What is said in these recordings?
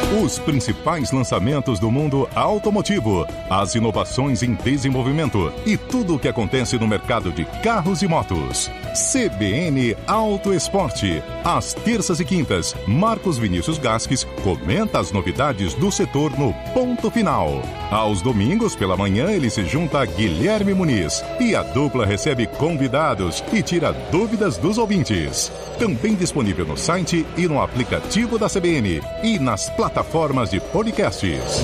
Os principais lançamentos do mundo automotivo, as inovações em desenvolvimento e tudo o que acontece no mercado de carros e motos. CBN Auto Esporte. Às terças e quintas, Marcos Vinícius Gasques comenta as novidades do setor no Ponto Final. Aos domingos, pela manhã, ele se junta a Guilherme Muniz e a dupla recebe convidados e tira dúvidas dos ouvintes. Também disponível no site e no aplicativo da CBN e nas plataformas de podcasts.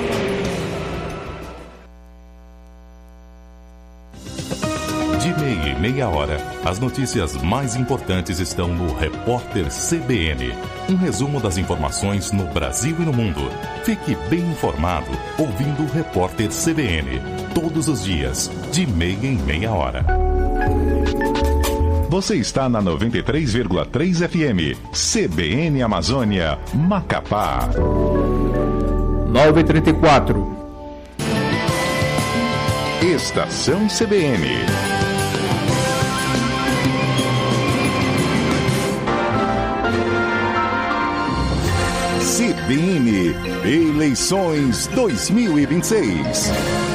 De meia em meia hora, as notícias mais importantes estão no Repórter CBN. Um resumo das informações no Brasil e no mundo. Fique bem informado ouvindo o Repórter CBN. Todos os dias, de meia em meia hora. Você está na 93,3 FM. CBN Amazônia, Macapá. 9h34. Estação CBN. CBN Eleições 2026.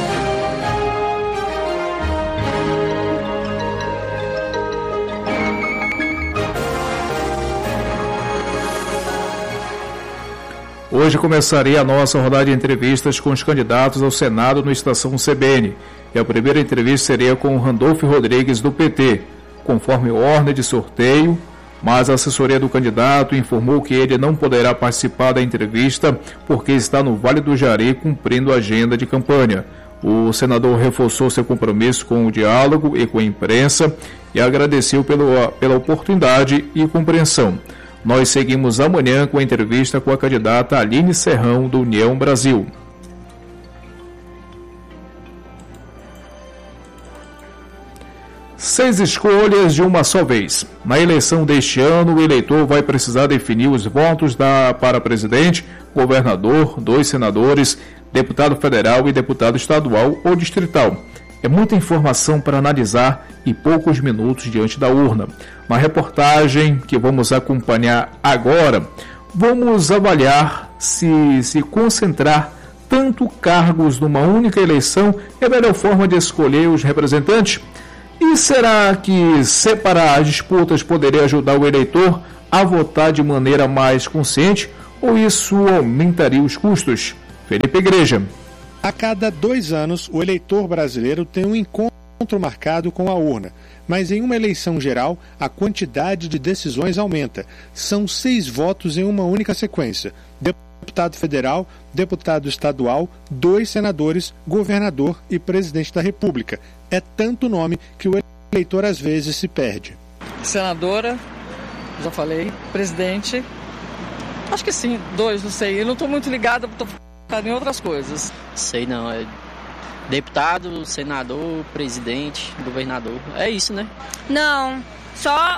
Hoje começaria a nossa rodada de entrevistas com os candidatos ao Senado no Estação CBN. E a primeira entrevista seria com o Randolfo Rodrigues, do PT, conforme ordem de sorteio, mas a assessoria do candidato informou que ele não poderá participar da entrevista porque está no Vale do Jari cumprindo a agenda de campanha. O senador reforçou seu compromisso com o diálogo e com a imprensa e agradeceu pela oportunidade e compreensão. Nós seguimos amanhã com a entrevista com a candidata Aline Serrão, do União Brasil. Seis escolhas de uma só vez. Na eleição deste ano, o eleitor vai precisar definir os votos para presidente, governador, 2 senadores, deputado federal e deputado estadual ou distrital. É muita informação para analisar e poucos minutos diante da urna. Na reportagem que vamos acompanhar agora, vamos avaliar se concentrar tanto cargos numa única eleição é a melhor forma de escolher os representantes. E será que separar as disputas poderia ajudar o eleitor a votar de maneira mais consciente ou isso aumentaria os custos? Felipe Igreja. A cada 2 anos, o eleitor brasileiro tem um encontro marcado com a urna. Mas em uma eleição geral, a quantidade de decisões aumenta. São 6 votos em uma única sequência. Deputado federal, deputado estadual, 2 senadores, governador e presidente da República. É tanto nome que o eleitor às vezes se perde. Senadora, já falei, presidente, acho que sim, 2, não sei. Eu não estou muito ligado, estou focado em outras coisas. Sei não, é deputado, senador, presidente, governador, é isso, né? Não, só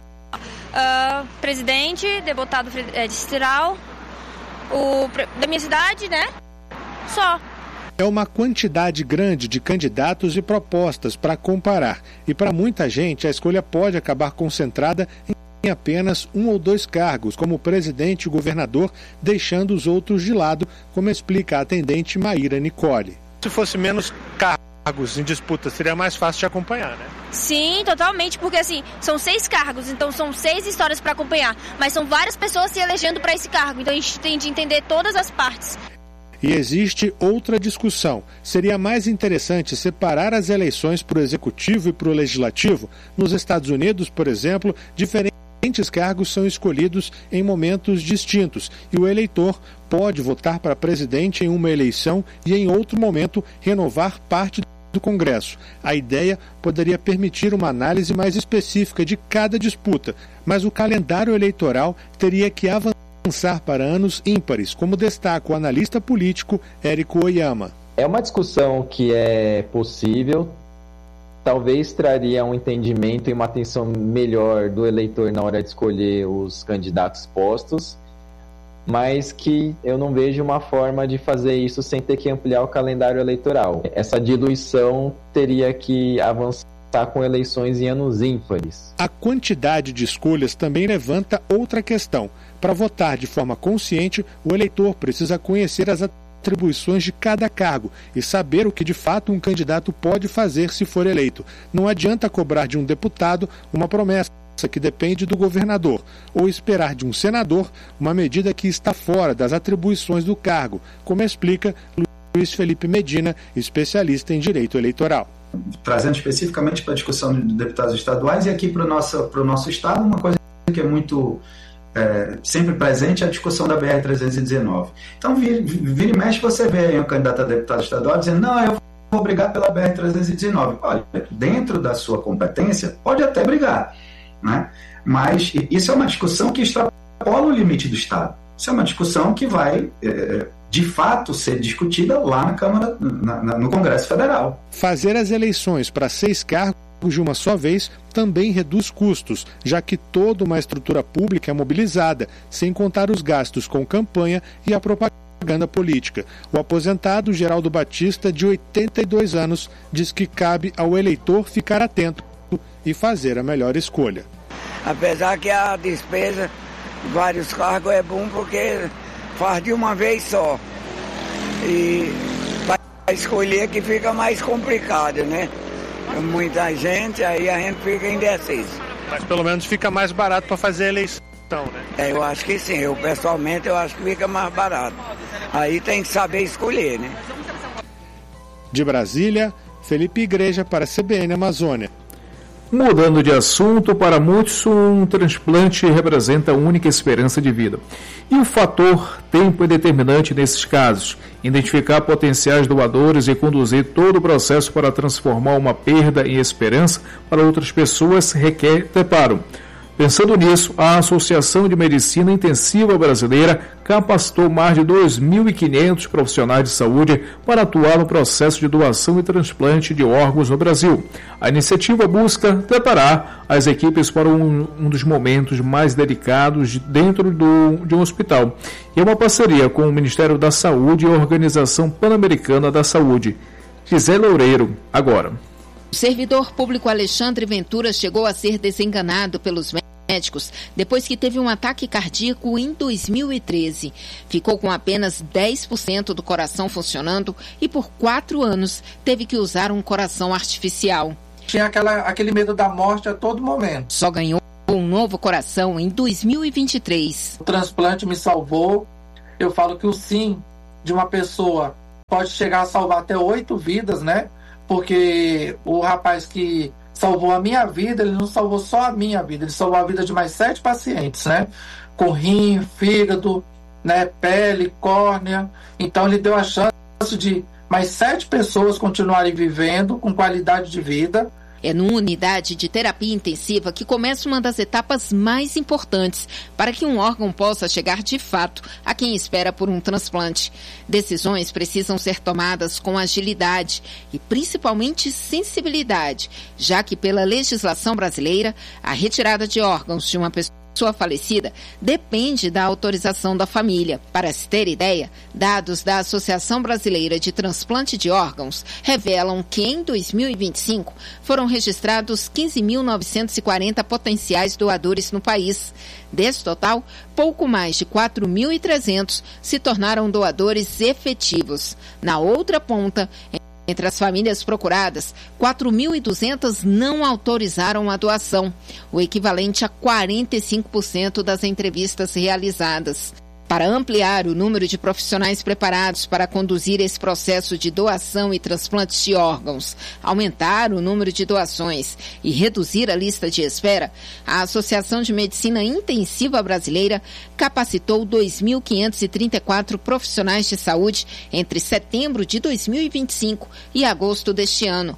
presidente, deputado distrital, da minha cidade, né? Só. É uma quantidade grande de candidatos e propostas para comparar. E para muita gente, a escolha pode acabar concentrada em apenas 1 ou 2 cargos, como presidente e governador, deixando os outros de lado, como explica a atendente Maíra Nicole. Se fosse menos cargos em disputa, seria mais fácil de acompanhar, né? Sim, totalmente, porque assim, são 6 cargos, então são 6 histórias para acompanhar, mas são várias pessoas se elegendo para esse cargo, então a gente tem de entender todas as partes. E existe outra discussão. Seria mais interessante separar as eleições para o executivo e para o legislativo? Nos Estados Unidos, por exemplo, diferentes cargos são escolhidos em momentos distintos e o eleitor pode votar para presidente em uma eleição e em outro momento renovar parte do Congresso. A ideia poderia permitir uma análise mais específica de cada disputa, mas o calendário eleitoral teria que avançar para anos ímpares, como destaca o analista político Érico Oyama. É uma discussão que é possível, talvez traria um entendimento e uma atenção melhor do eleitor na hora de escolher os candidatos postos, mas que eu não vejo uma forma de fazer isso sem ter que ampliar o calendário eleitoral. Essa diluição teria que avançar está com eleições em anos ímpares. A quantidade de escolhas também levanta outra questão. Para votar de forma consciente, o eleitor precisa conhecer as atribuições de cada cargo e saber o que de fato um candidato pode fazer se for eleito. Não adianta cobrar de um deputado uma promessa que depende do governador, ou esperar de um senador uma medida que está fora das atribuições do cargo, como explica Luiz Felipe Medina, especialista em direito eleitoral. Trazendo especificamente para a discussão de deputados estaduais, e aqui para o nosso estado, uma coisa que é muito sempre presente é a discussão da BR-319. Então, vira e mexe, você vê aí um candidato a deputado estadual dizendo, não, eu vou brigar pela BR-319. Olha, dentro da sua competência, pode até brigar, né? Mas isso é uma discussão que extrapola o limite do Estado. Isso é uma discussão que vai, de fato, ser discutida lá na Câmara, no Congresso Federal. Fazer as eleições para 6 cargos de uma só vez também reduz custos, já que toda uma estrutura pública é mobilizada, sem contar os gastos com campanha e a propaganda política. O aposentado Geraldo Batista, de 82 anos, diz que cabe ao eleitor ficar atento e fazer a melhor escolha. Apesar que a despesa de vários cargos é bom porque faz de uma vez só. E para escolher que fica mais complicado, né? Muita gente, aí a gente fica indeciso. Mas pelo menos fica mais barato para fazer a eleição, né? Eu acho que sim, pessoalmente eu acho que fica mais barato. Aí tem que saber escolher, né? De Brasília, Felipe Igreja para a CBN Amazônia. Mudando de assunto, para muitos um transplante representa a única esperança de vida. E o fator tempo é determinante nesses casos. Identificar potenciais doadores e conduzir todo o processo para transformar uma perda em esperança para outras pessoas requer preparo. Pensando nisso, a Associação de Medicina Intensiva Brasileira capacitou mais de 2.500 profissionais de saúde para atuar no processo de doação e transplante de órgãos no Brasil. A iniciativa busca preparar as equipes para um dos momentos mais delicados dentro de um hospital. E é uma parceria com o Ministério da Saúde e a Organização Pan-Americana da Saúde. Gisele Loureiro, agora. O servidor público Alexandre Ventura chegou a ser desenganado pelos médicos depois que teve um ataque cardíaco em 2013. Ficou com apenas 10% do coração funcionando e por 4 anos teve que usar um coração artificial. Tinha aquele medo da morte a todo momento. Só ganhou um novo coração em 2023. O transplante me salvou. Eu falo que o sim de uma pessoa pode chegar a salvar até 8 vidas, né? Porque o rapaz que salvou a minha vida, ele não salvou só a minha vida, ele salvou a vida de mais 7 pacientes, né? Com rim, fígado, né? Pele, córnea. Então ele deu a chance de mais 7 pessoas continuarem vivendo com qualidade de vida. É numa unidade de terapia intensiva que começa uma das etapas mais importantes para que um órgão possa chegar de fato a quem espera por um transplante. Decisões precisam ser tomadas com agilidade e principalmente sensibilidade, já que pela legislação brasileira, a retirada de órgãos de uma pessoa falecida depende da autorização da família. Para se ter ideia, dados da Associação Brasileira de Transplante de Órgãos revelam que em 2025 foram registrados 15.940 potenciais doadores no país. Desse total, pouco mais de 4.300 se tornaram doadores efetivos. Na outra ponta, entre as famílias procuradas, 4.200 não autorizaram a doação, o equivalente a 45% das entrevistas realizadas. Para ampliar o número de profissionais preparados para conduzir esse processo de doação e transplantes de órgãos, aumentar o número de doações e reduzir a lista de espera, a Associação de Medicina Intensiva Brasileira capacitou 2.534 profissionais de saúde entre setembro de 2025 e agosto deste ano,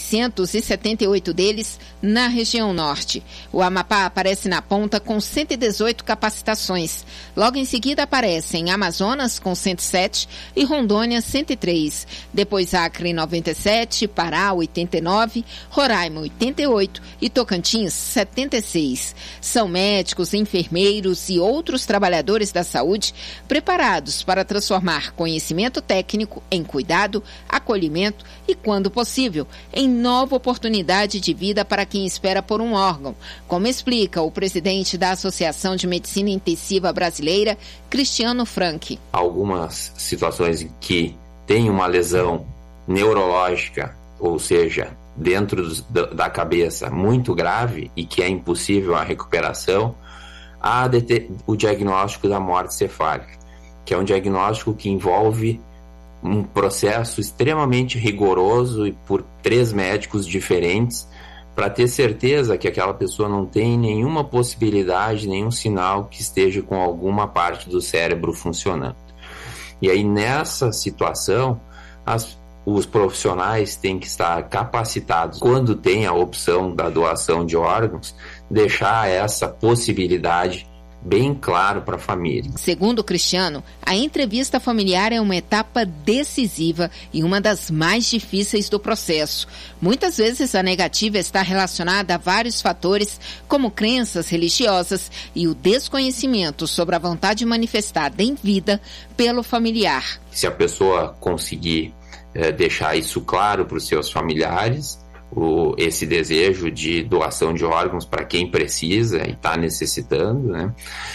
678 deles na região norte. O Amapá aparece na ponta com 118 capacitações. Logo em seguida, seguida aparecem Amazonas com 107 e Rondônia 103. Depois Acre 97, Pará 89, Roraima 88 e Tocantins 76. São médicos, enfermeiros e outros trabalhadores da saúde preparados para transformar conhecimento técnico em cuidado, acolhimento e, quando possível, em nova oportunidade de vida para quem espera por um órgão, como explica o presidente da Associação de Medicina Intensiva Brasileira, Cristiano Franck. Algumas situações em que tem uma lesão neurológica, ou seja, dentro da cabeça muito grave e que é impossível a recuperação, há o diagnóstico da morte cefálica, que é um diagnóstico que envolve um processo extremamente rigoroso e por 3 médicos diferentes para ter certeza que aquela pessoa não tem nenhuma possibilidade, nenhum sinal que esteja com alguma parte do cérebro funcionando. E aí, nessa situação, os profissionais têm que estar capacitados, quando tem a opção da doação de órgãos, deixar essa possibilidade bem claro para a família. Segundo o Cristiano, a entrevista familiar é uma etapa decisiva e uma das mais difíceis do processo. Muitas vezes a negativa está relacionada a vários fatores, como crenças religiosas e o desconhecimento sobre a vontade manifestada em vida pelo familiar. Se a pessoa conseguir deixar isso claro para os seus familiares, esse desejo de doação de órgãos para quem precisa e está necessitando, né?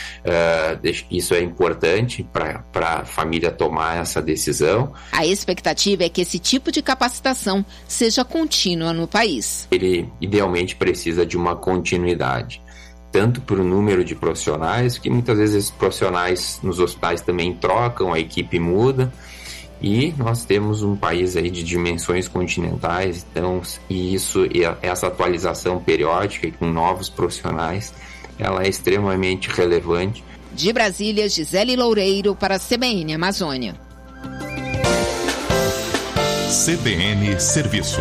Isso é importante para a família tomar essa decisão. A expectativa é que esse tipo de capacitação seja contínua no país. Ele idealmente precisa de uma continuidade, tanto para o número de profissionais, que muitas vezes esses profissionais nos hospitais também trocam, a equipe muda. E nós temos um país aí de dimensões continentais, então, e essa atualização periódica e com novos profissionais, ela é extremamente relevante. De Brasília, Gisele Loureiro para a CBN Amazônia. CBN Serviço.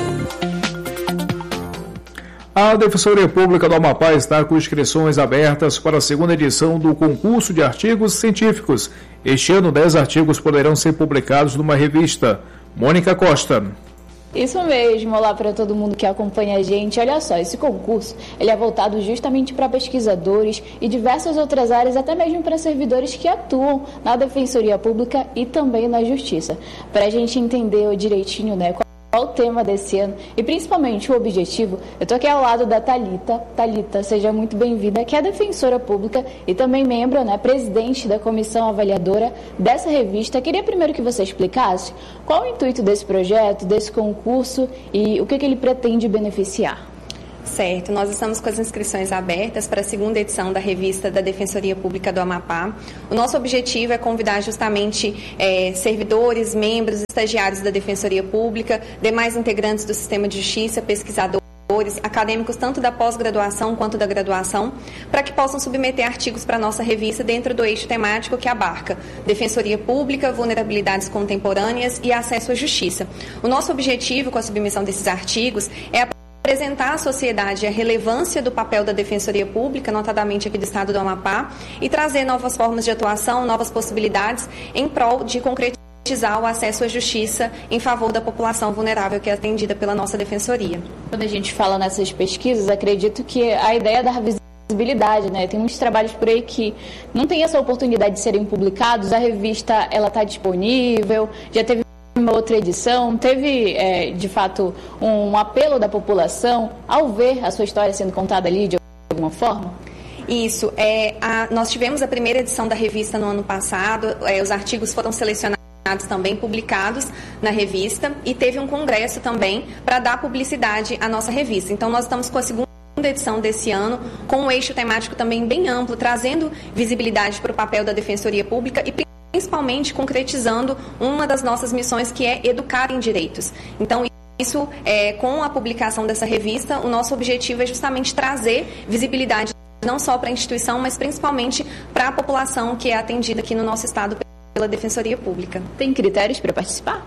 A Defensoria Pública do Amapá está com inscrições abertas para a segunda edição do concurso de artigos científicos. Este ano, 10 artigos poderão ser publicados numa revista. Mônica Costa. Isso mesmo, olá para todo mundo que acompanha a gente. Olha só, esse concurso ele é voltado justamente para pesquisadores e diversas outras áreas, até mesmo para servidores que atuam na Defensoria Pública e também na Justiça. Para a gente entender direitinho, né, qual o tema desse ano e principalmente o objetivo, eu estou aqui ao lado da Thalita. Thalita, seja muito bem-vinda, que é defensora pública e também membro, né, presidente da comissão avaliadora dessa revista. Queria primeiro que você explicasse qual o intuito desse projeto, desse concurso e o que ele pretende beneficiar. Certo, nós estamos com as inscrições abertas para a segunda edição da revista da Defensoria Pública do Amapá. O nosso objetivo é convidar justamente servidores, membros, estagiários da Defensoria Pública, demais integrantes do sistema de justiça, pesquisadores, acadêmicos tanto da pós-graduação quanto da graduação, para que possam submeter artigos para a nossa revista dentro do eixo temático que abarca Defensoria Pública, vulnerabilidades contemporâneas e acesso à justiça. O nosso objetivo com a submissão desses artigos é apresentar à sociedade a relevância do papel da Defensoria Pública, notadamente aqui do Estado do Amapá, e trazer novas formas de atuação, novas possibilidades em prol de concretizar o acesso à justiça em favor da população vulnerável que é atendida pela nossa Defensoria. Quando a gente fala nessas pesquisas, acredito que a ideia da visibilidade, né? Tem muitos trabalhos por aí que não tem essa oportunidade de serem publicados, a revista ela está disponível, já teve uma outra edição, teve de fato um apelo da população ao ver a sua história sendo contada ali de alguma forma? Isso, nós tivemos a primeira edição da revista no ano passado, os artigos foram selecionados também, publicados na revista, e teve um congresso também para dar publicidade à nossa revista. Então nós estamos com a segunda edição desse ano, com um eixo temático também bem amplo, trazendo visibilidade para o papel da Defensoria Pública e principalmente concretizando uma das nossas missões, que é educar em direitos. Então, isso, com a publicação dessa revista, o nosso objetivo é justamente trazer visibilidade não só para a instituição, mas principalmente para a população que é atendida aqui no nosso estado pela Defensoria Pública. Tem critérios para participar?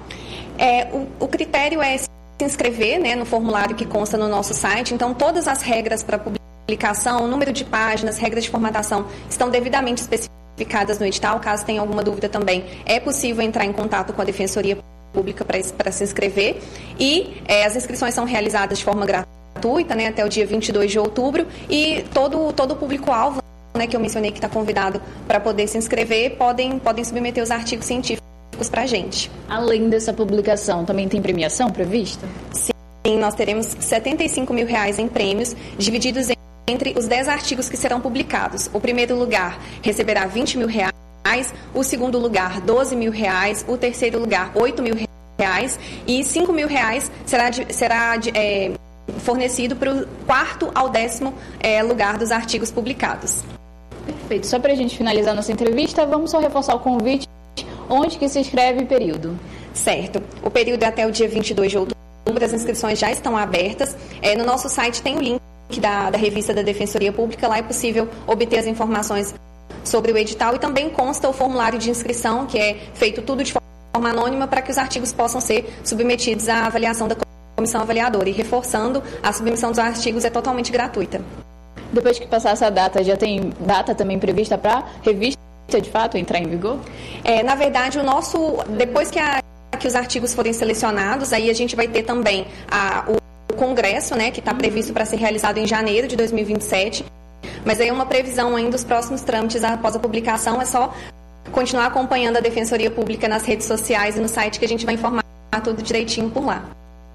O critério é se inscrever, né, no formulário que consta no nosso site. Então, todas as regras para publicação, número de páginas, regras de formatação estão devidamente especificadas no edital. Caso tenha alguma dúvida também, é possível entrar em contato com a Defensoria Pública para se inscrever. E as inscrições são realizadas de forma gratuita, né, até o dia 22 de outubro. E todo o público-alvo, né, que eu mencionei que está convidado para poder se inscrever, podem submeter os artigos científicos para a gente. Além dessa publicação, também tem premiação prevista? Sim, nós teremos R$75 mil em prêmios, divididos entre os 10 artigos que serão publicados. O primeiro lugar receberá R$20 mil, o segundo lugar R$12 mil, o terceiro lugar R$8 mil e R$5 mil será fornecido para o quarto ao 10º lugar dos artigos publicados. Perfeito. Só para a gente finalizar nossa entrevista, vamos só reforçar o convite. Onde que se inscreve o período? Certo. O período é até o dia 22 de outubro. As inscrições já estão abertas. No nosso site tem o link da revista da Defensoria Pública. Lá é possível obter as informações sobre o edital e também consta o formulário de inscrição, que é feito tudo de forma anônima para que os artigos possam ser submetidos à avaliação da comissão avaliadora. E reforçando, a submissão dos artigos é totalmente gratuita. Depois que passar essa data, já tem data também prevista para a revista de fato entrar em vigor? Na verdade, depois que os artigos forem selecionados, aí a gente vai ter também o congresso, né, que está previsto para ser realizado em janeiro de 2027, mas aí é uma previsão ainda dos próximos trâmites após a publicação. É só continuar acompanhando a Defensoria Pública nas redes sociais e no site, que a gente vai informar tudo direitinho por lá.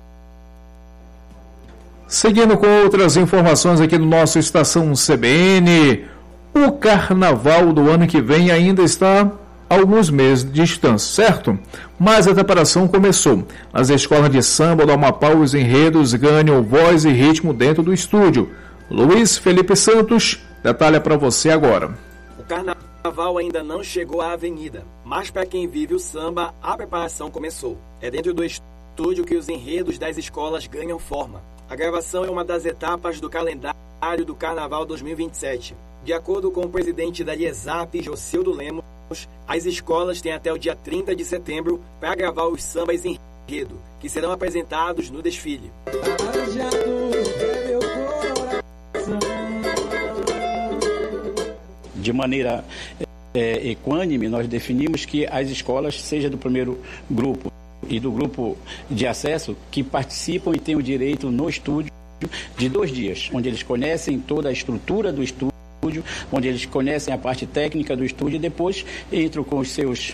Seguindo com outras informações aqui no nosso Estação CBN, o carnaval do ano que vem ainda está a alguns meses de distância, certo? Mas a preparação começou. Nas escolas de samba do Amapá, os enredos ganham voz e ritmo dentro do estúdio. Luiz Felipe Santos detalha para você agora. O carnaval ainda não chegou à avenida, mas para quem vive o samba, a preparação começou. É dentro do estúdio que os enredos das escolas ganham forma. A gravação é uma das etapas do calendário do Carnaval 2027. De acordo com o presidente da Liesap, Jocildo Lemos, as escolas têm até o dia 30 de setembro para gravar os sambas enredo, que serão apresentados no desfile. De maneira equânime, nós definimos que as escolas, seja do primeiro grupo e do grupo de acesso, que participam e têm o direito no estúdio de 2 dias, onde eles conhecem toda a estrutura do estúdio, onde eles conhecem a parte técnica do estúdio e depois entram com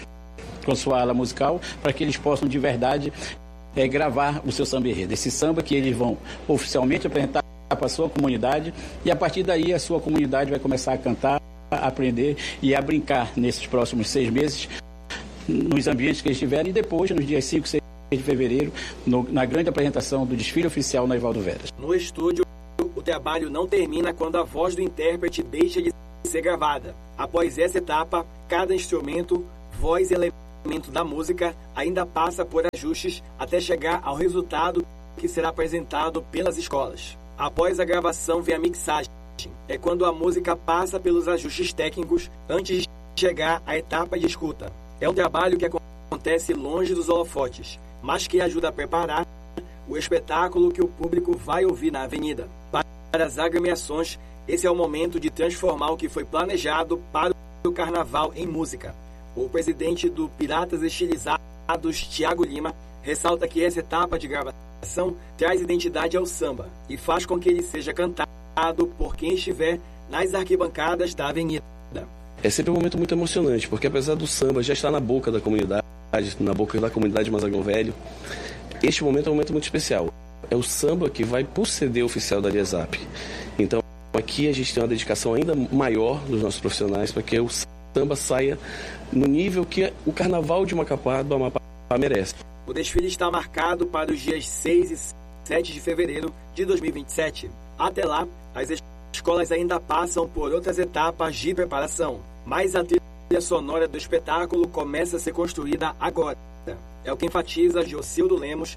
sua ala musical para que eles possam de verdade gravar o seu samba enredo. Esse samba que eles vão oficialmente apresentar para a sua comunidade e a partir daí a sua comunidade vai começar a cantar, a aprender e a brincar nesses próximos 6 meses nos ambientes que eles tiverem e depois nos dias 5 e 6 de fevereiro na grande apresentação do desfile oficial na Evaldo Veras. No estúdio, o trabalho não termina quando a voz do intérprete deixa de ser gravada. Após essa etapa, cada instrumento, voz e elemento da música ainda passa por ajustes até chegar ao resultado que será apresentado pelas escolas. Após a gravação vem a mixagem. É quando a música passa pelos ajustes técnicos antes de chegar à etapa de escuta. É um trabalho que acontece longe dos holofotes, mas que ajuda a preparar o espetáculo que o público vai ouvir na avenida. Para as agremiações, esse é o momento de transformar o que foi planejado para o carnaval em música. O presidente do Piratas Estilizados, Tiago Lima, ressalta que essa etapa de gravação traz identidade ao samba e faz com que ele seja cantado por quem estiver nas arquibancadas da avenida. É sempre um momento muito emocionante, porque apesar do samba já estar na boca da comunidade, na boca da comunidade Mazaguão Velho, este momento é um momento muito especial. É o samba que vai por CD oficial da Liesap. Então, aqui a gente tem uma dedicação ainda maior dos nossos profissionais para que o samba saia no nível que o Carnaval de Macapá do Amapá merece. O desfile está marcado para os dias 6 e 7 de fevereiro de 2027. Até lá, as escolas ainda passam por outras etapas de preparação, mas a trilha sonora do espetáculo começa a ser construída agora. É o que enfatiza Jocildo Lemos.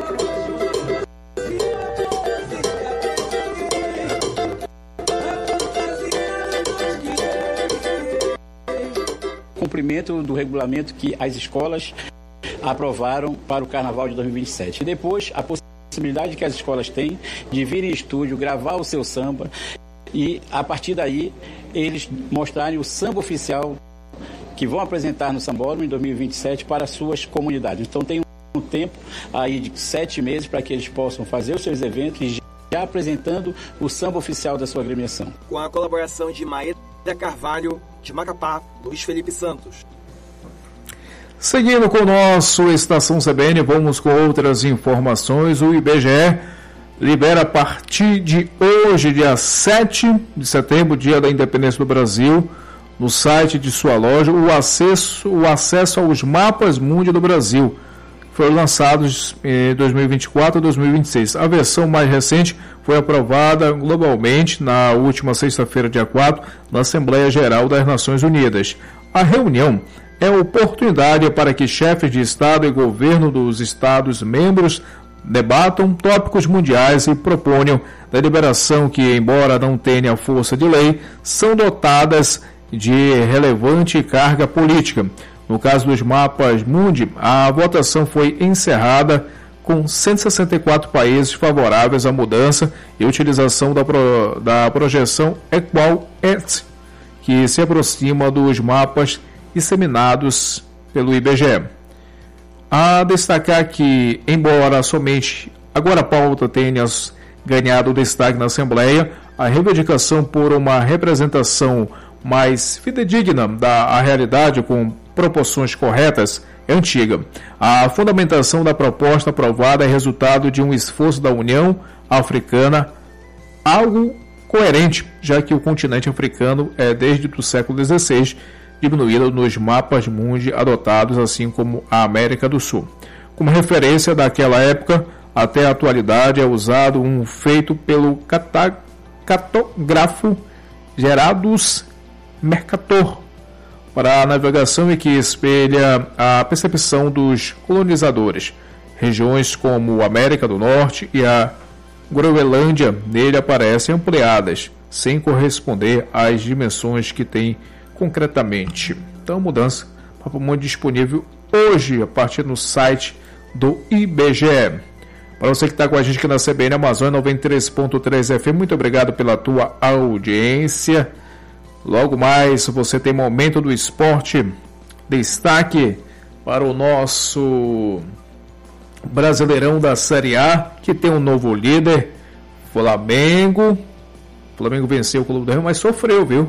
Cumprimento do regulamento que as escolas aprovaram para o Carnaval de 2027. E depois, a possibilidade que as escolas têm de vir em estúdio, gravar o seu samba e, a partir daí, eles mostrarem o samba oficial que vão apresentar no Sambódromo em 2027 para as suas comunidades. Então tem um tempo aí de 7 meses para que eles possam fazer os seus eventos e já apresentando o samba oficial da sua agremiação. Com a colaboração de Maeda Carvalho, de Macapá, Luiz Felipe Santos. Seguindo com o nosso Estação CBN, vamos com outras informações. O IBGE libera a partir de hoje, dia 7 de setembro, dia da Independência do Brasil, no site de sua loja, o acesso aos mapas mundi do Brasil, que foram lançados em 2024 e 2026. A versão mais recente foi aprovada globalmente na última sexta-feira, dia 4, na Assembleia Geral das Nações Unidas. A reunião é oportunidade para que chefes de Estado e governo dos Estados-membros debatam tópicos mundiais e proponham deliberação que, embora não tenha força de lei, são dotadas de relevante carga política. No caso dos mapas mundi, a votação foi encerrada com 164 países favoráveis à mudança e utilização da projeção Equal-Earth, que se aproxima dos mapas disseminados pelo IBGE. A destacar que, embora somente agora a pauta tenha ganhado destaque na Assembleia, a reivindicação por uma representação mais fidedigna da realidade com proporções corretas é antiga. A fundamentação da proposta aprovada é resultado de um esforço da União Africana, algo coerente, já que o continente africano é desde o século XVI diminuído nos mapas mundi adotados, assim como a América do Sul. Como referência daquela época até a atualidade é usado um feito pelo cartógrafo Gerardus Mercator para a navegação e que espelha a percepção dos colonizadores. Regiões como a América do Norte e a Groenlândia nele aparecem ampliadas, sem corresponder às dimensões que tem concretamente. Então, mudança para o mundo disponível hoje a partir do site do IBGE. Para você que está com a gente aqui na CBN Amazônia 93.3 FM, muito obrigado pela tua audiência. Logo mais você tem Momento do Esporte, destaque para o nosso Brasileirão da Série A, que tem um novo líder, Flamengo. O Flamengo venceu o Clube do Rio, mas sofreu, viu?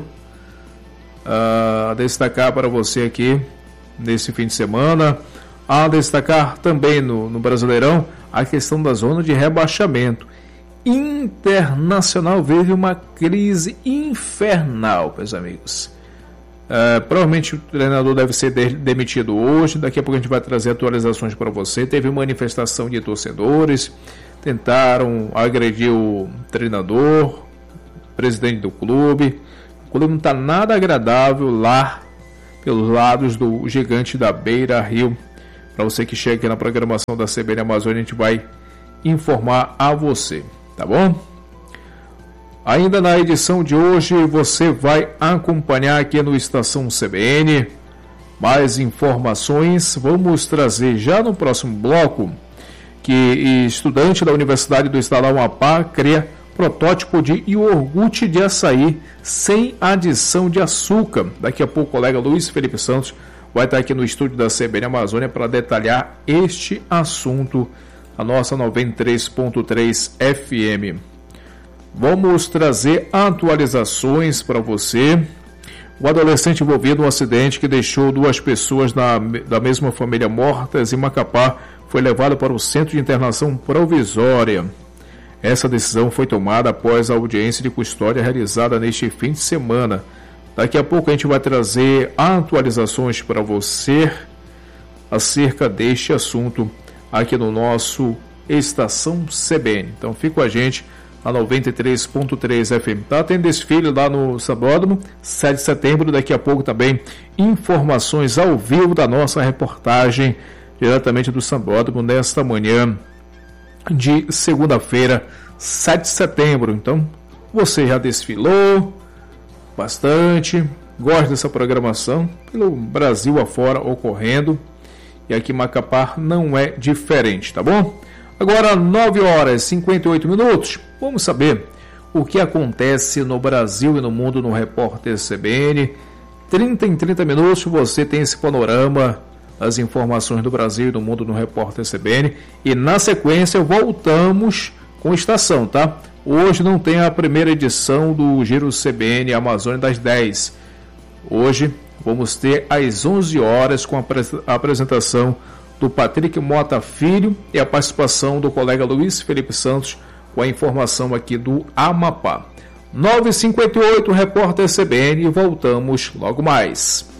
A destacar para você aqui nesse fim de semana, a destacar também no Brasileirão a questão da zona de rebaixamento. Internacional vive uma crise infernal, meus amigos. Provavelmente o treinador deve ser demitido hoje. Daqui a pouco a gente vai trazer atualizações para você. Teve manifestação de torcedores, tentaram agredir o treinador, presidente do clube. O clube não está nada agradável lá pelos lados do gigante da Beira Rio. Para você que chega aqui na programação da CBN Amazônia, a gente vai informar a você, tá bom? Ainda na edição de hoje, você vai acompanhar aqui no Estação CBN mais informações. Vamos trazer já no próximo bloco que estudante da Universidade do Estado do Amapá cria protótipo de iogurte de açaí sem adição de açúcar. Daqui a pouco o colega Luiz Felipe Santos vai estar aqui no estúdio da CBN Amazônia para detalhar este assunto, a nossa 93.3 FM. Vamos trazer atualizações para você. O adolescente envolvido em um acidente que deixou 2 pessoas da mesma família mortas em Macapá foi levado para o Centro de Internação Provisória. Essa decisão foi tomada após a audiência de custódia realizada neste fim de semana. Daqui a pouco a gente vai trazer atualizações para você acerca deste assunto aqui no nosso Estação CBN. Então fica com a gente a 93.3 FM. Tá tendo desfile lá no Sambódromo, 7 de setembro. Daqui a pouco também informações ao vivo da nossa reportagem diretamente do Sambódromo nesta manhã de segunda-feira, 7 de setembro. Então, você já desfilou bastante, gosta dessa programação pelo Brasil afora ocorrendo, e aqui em Macapá não é diferente, tá bom? Agora 9 horas e 58 minutos, vamos saber o que acontece no Brasil e no mundo no Repórter CBN. 30 em 30 minutos você tem esse panorama das informações do Brasil e do mundo no Repórter CBN. E na sequência voltamos com estação, tá? Hoje não tem a primeira edição do Giro CBN Amazônia das 10. Hoje vamos ter às 11 horas com a apresentação do Patrick Mota Filho e a participação do colega Luiz Felipe Santos com a informação aqui do Amapá. 9h58, Repórter CBN, e voltamos logo mais.